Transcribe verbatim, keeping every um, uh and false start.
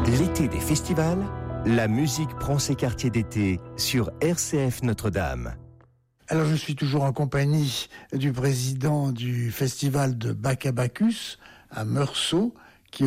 L'été des festivals, la musique prend ses quartiers d'été sur R C F Notre-Dame. Alors je suis toujours en compagnie du président du festival de Bac à Bacchus à Meursault,